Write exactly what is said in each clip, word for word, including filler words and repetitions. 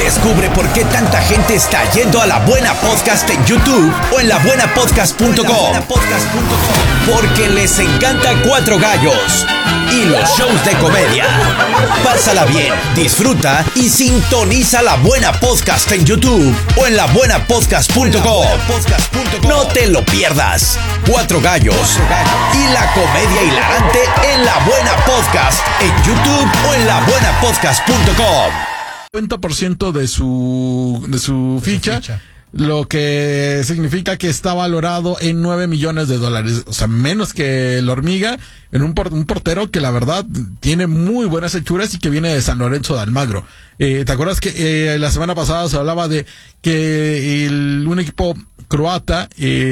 Descubre por qué tanta gente está yendo a La Buena Podcast en YouTube o en la buena podcast punto com. Porque les encanta Cuatro Gallos y los shows de comedia. Pásala bien, disfruta y sintoniza La Buena Podcast en YouTube o en la buena podcast punto com. No te lo pierdas. Cuatro Gallos y la comedia hilarante en La Buena Podcast en YouTube o en la buena podcast punto com. cincuenta por ciento de su de su ficha, ficha, lo que significa que está valorado en nueve millones de dólares, o sea, menos que el Hormiga, en un, por, un portero que la verdad tiene muy buenas hechuras y que viene de San Lorenzo de Almagro. Eh, ¿Te acuerdas que eh, la semana pasada se hablaba de que el, un equipo croata,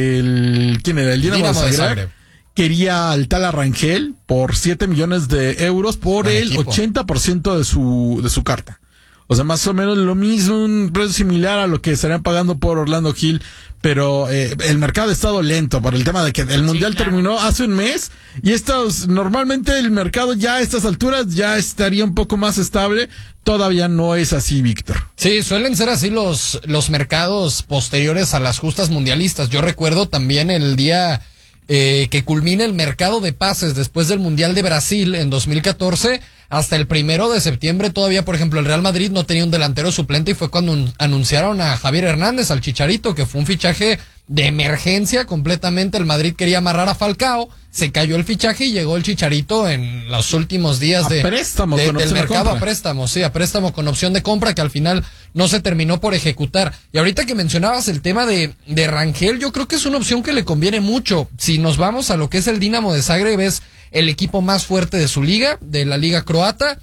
el ¿quién era? El Dinamo, Dinamo de Zagreb, quería al tal Rangel por siete millones de euros por el, el ochenta por ciento de su de su carta. O sea, más o menos lo mismo, un precio similar a lo que estarían pagando por Orlando Gil, pero eh, el mercado ha estado lento por el tema de que el Mundial sí, claro. terminó hace un mes y estos, normalmente el mercado ya a estas alturas ya estaría un poco más estable. Todavía no es así, Víctor. Sí, suelen ser así los, los mercados posteriores a las justas mundialistas. Yo recuerdo también el día eh, que culmina el mercado de pases después del Mundial de Brasil en dos mil catorce. Hasta el primero de septiembre todavía, por ejemplo, el Real Madrid no tenía un delantero suplente y fue cuando un, anunciaron a Javier Hernández, al Chicharito, que fue un fichaje de emergencia completamente. El Madrid quería amarrar a Falcao, se cayó el fichaje y llegó el Chicharito en los últimos días de, préstamo, de, con del mercado de a préstamo, sí, a préstamo con opción de compra que al final no se terminó por ejecutar. Y ahorita que mencionabas el tema de, de Rangel, yo creo que es una opción que le conviene mucho. Si nos vamos a lo que es el Dinamo de Zagreb, es el equipo más fuerte de su liga, de la liga croata,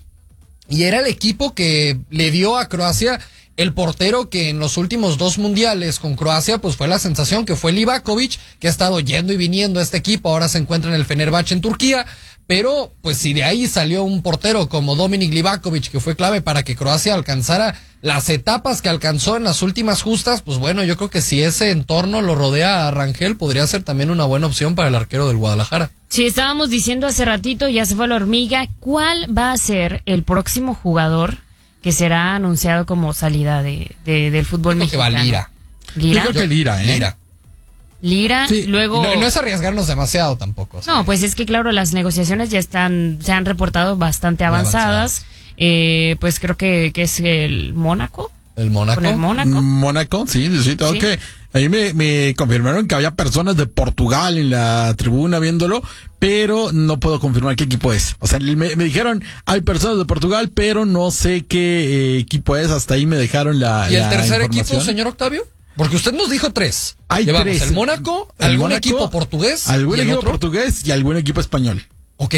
y era el equipo que le dio a Croacia el portero que en los últimos dos mundiales con Croacia pues fue la sensación, que fue Livakovic, que ha estado yendo y viniendo a este equipo, ahora se encuentra en el Fenerbahce en Turquía, pero pues si de ahí salió un portero como Dominik Livakovic, que fue clave para que Croacia alcanzara las etapas que alcanzó en las últimas justas, pues bueno, yo creo que si ese entorno lo rodea a Rangel, podría ser también una buena opción para el arquero del Guadalajara. Sí, estábamos diciendo hace ratito, ya se fue la Hormiga, ¿cuál va a ser el próximo jugador que será anunciado como salida de, de del fútbol yo mexicano? Creo que va Lira. ¿Lira? Yo creo que Lira, ¿eh? Lira. Lira, sí, luego... No, no es arriesgarnos demasiado tampoco. ¿Sí? No, pues es que claro, las negociaciones ya están, se han reportado bastante avanzadas. avanzadas. Eh, pues creo que, que es el Mónaco. ¿El Mónaco? ¿El Mónaco? Mónaco, sí, sí, tengo sí. que... Ahí me, me confirmaron que había personas de Portugal en la tribuna viéndolo, pero no puedo confirmar qué equipo es. O sea, me, me dijeron, hay personas de Portugal, pero no sé qué eh, equipo es. Hasta ahí me dejaron la ¿Y el la tercer equipo, señor Octavio? Porque usted nos dijo tres. Hay Llevamos tres. El Mónaco, el algún Mónaco, equipo portugués. Algún ¿y equipo otro? portugués y algún equipo español. Ok.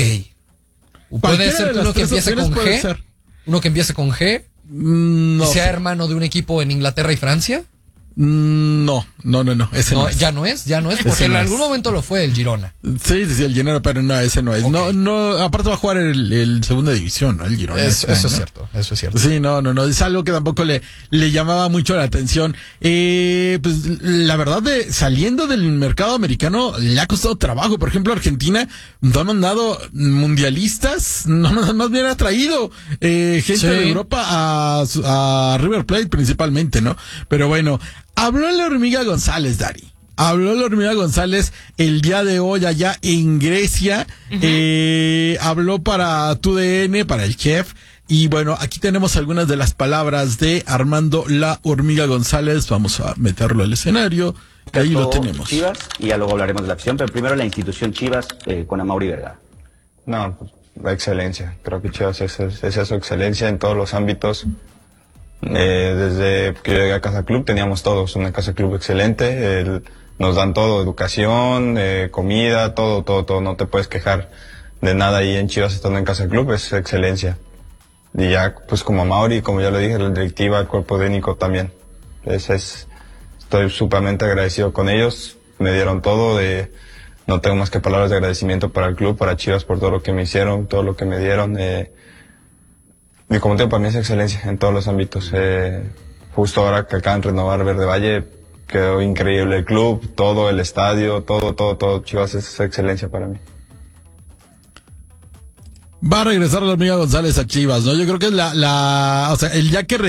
Puede ser uno que empiece con G. Ser. Uno que empiece con G. No y sea sé. hermano de un equipo en Inglaterra y Francia. No, no, no, no, ese no, no es. Ya no es, ya no es, porque en no algún es. momento lo fue el Girona. Sí, sí, sí, el Girona, pero no, ese no es. Okay. No, no, aparte va a jugar el, el segunda división, ¿no? El Girona. Es, este eso año. es cierto, eso es cierto. Sí, no, no, no, es algo que tampoco le, le llamaba mucho la atención. Eh, pues, la verdad de, saliendo del mercado americano, le ha costado trabajo. Por ejemplo, Argentina no ha mandado mundialistas, no, más bien ha traído, eh, gente sí. de Europa a, a River Plate principalmente, ¿no? Pero bueno, habló la Hormiga González, Dari. Habló la Hormiga González el día de hoy allá en Grecia. Uh-huh. Eh, habló para Tu D N, para el Chef. Y bueno, aquí tenemos algunas de las palabras de Armando la Hormiga González. Vamos a meterlo al escenario. Ahí lo tenemos. Chivas, y ya luego hablaremos de la acción, pero primero la institución Chivas eh, con Amaury Vergara. No, pues, la excelencia. Creo que Chivas es, es, es eso, excelencia en todos los ámbitos. Eh, desde que yo llegué a Casa Club teníamos todos una Casa Club excelente, el, nos dan todo, educación, eh, comida, todo, todo, todo, no te puedes quejar de nada ahí en Chivas estando en Casa Club, es excelencia. Y ya, pues como Amaury, como ya lo dije, la directiva, el cuerpo técnico también. Es, es, estoy súpermente agradecido con ellos, me dieron todo, de, no tengo más que palabras de agradecimiento para el club, para Chivas por todo lo que me hicieron, todo lo que me dieron. Eh, Y como te digo, para mí es excelencia en todos los ámbitos. Eh, justo ahora que acaban de renovar Verde Valle, quedó increíble el club, todo el estadio, todo, todo, todo. Chivas es excelencia para mí. Va a regresar la Hormiga González a Chivas, ¿no? Yo creo que es la, la, o sea, el ya que